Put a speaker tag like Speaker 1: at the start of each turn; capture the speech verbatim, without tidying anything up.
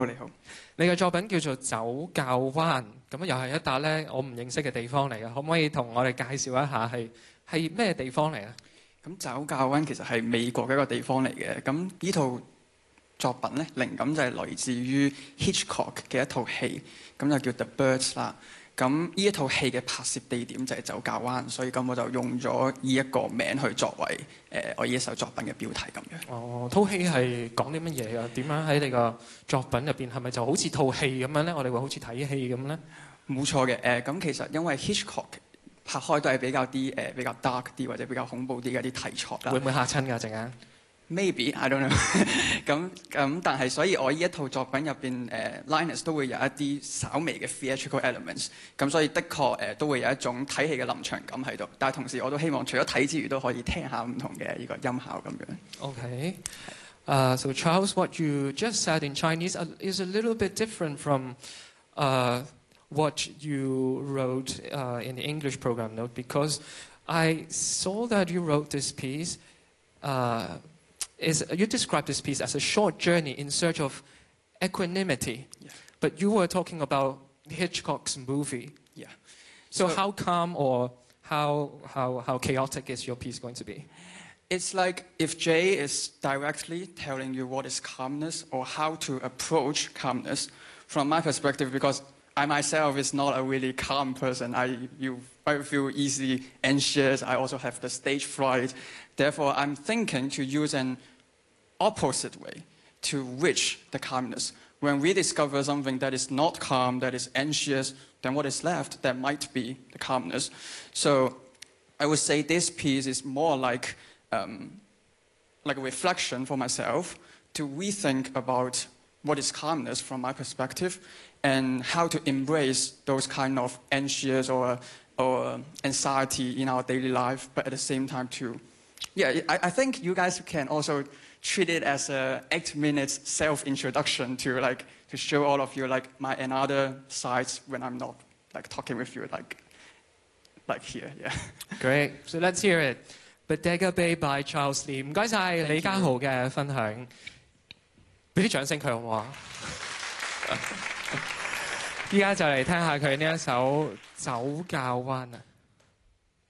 Speaker 1: 好，你好。
Speaker 2: 你嘅作品叫做酒窖灣，咁又係一笪咧我唔認識嘅地方嚟嘅，可唔可以同我哋介紹一下係係咩地方嚟咧？
Speaker 1: 咁酒窖灣其實係美國嘅一個地方嚟嘅。咁呢套作品咧，靈感就係來自於 Hitchcock 嘅一套戲，咁就叫 The Birds 啦。咁呢一套戲嘅拍攝地點就係酒窖灣，所以咁我就用咗呢一個名去作為誒、呃、我呢一首作品嘅標題咁樣。
Speaker 2: 哦，套戲係講啲乜嘢㗎？點樣喺你個作品入邊係咪就好似套戲咁樣咧？我哋會好似睇戲咁咧？
Speaker 1: 冇錯嘅，誒、呃、咁其實因為 Hitchcock 拍開都係比較啲誒、呃、比較 dark 啲或者比較恐怖啲嘅啲題材啦。
Speaker 2: 會唔會嚇親㗎？陣間
Speaker 1: Maybe I don't know 咁咁，但係所以我呢一套作品入邊誒 Linus 都會有一啲稍微嘅 theatrical elements，咁所以的確誒、呃、都會有一種睇戲嘅臨場感喺度。但係同時我都希望除咗睇之餘都可以聽下唔同嘅呢個音效咁樣。
Speaker 2: Okay. Uh, so Charles, what you just said in Chinese is a little bit different from uh, what you wrote uh, in the English program note, because I saw that you wrote this piece. Uh, is you described this piece as a short journey in search of equanimity,
Speaker 1: Yeah.
Speaker 2: but you were talking about Hitchcock's movie.
Speaker 1: Yeah.
Speaker 2: So,
Speaker 1: So-
Speaker 2: how calm or how, how, how chaotic is your piece going to be?
Speaker 1: It's like if Jay is directly telling you what is calmness or how to approach calmness from my perspective, because I myself is not a really calm person. I, you, I feel easily anxious. I also have the stage fright. Therefore, I'm thinking to use an opposite way to reach the calmness. When we discover something that is not calm, that is anxious, then what is left, that might be the calmness. So I would say this piece is more like Um, like a reflection for myself to rethink about what is calmness from my perspective and how to embrace those kind of anxious or, or anxiety in our daily life, but at the same time to, yeah, I, I think you guys can also treat it as a eight minutes self-introduction to like, to show all of you like my another sides when I'm not like talking with you like, like here, yeah.
Speaker 2: Great. So let's hear it. Bodega Bay by Charles Lee。唔該晒李家豪嘅分享，俾啲掌聲佢好唔好啊？依家就嚟聽下佢呢一首《酒窖灣》啊！